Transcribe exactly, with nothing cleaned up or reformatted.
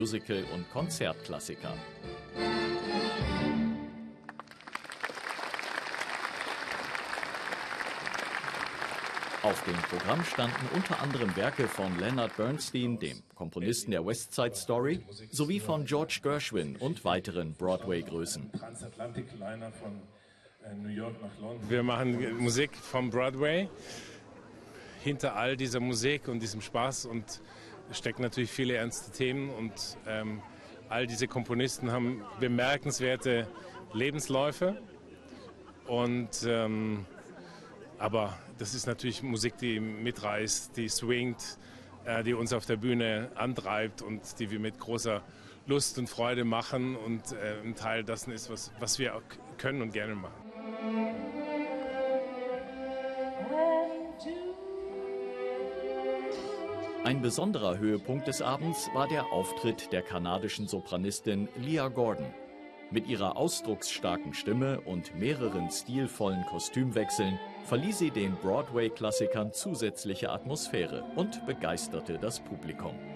Musical- und Konzertklassiker. Auf dem Programm standen unter anderem Werke von Leonard Bernstein, dem Komponisten der West Side Story, sowie von George Gershwin und weiteren Broadway-Größen. Wir machen Musik vom Broadway. Hinter all dieser Musik und diesem Spaß und stecken natürlich viele ernste Themen und ähm, all diese Komponisten haben bemerkenswerte Lebensläufe und ähm, aber das ist natürlich Musik, die mitreißt, die swingt, äh, die uns auf der Bühne antreibt und die wir mit großer Lust und Freude machen und äh, ein Teil dessen ist, was, was wir auch können und gerne machen. Ein besonderer Höhepunkt des Abends war der Auftritt der kanadischen Sopranistin Leah Gordon. Mit ihrer ausdrucksstarken Stimme und mehreren stilvollen Kostümwechseln verlieh sie den Broadway-Klassikern zusätzliche Atmosphäre und begeisterte das Publikum.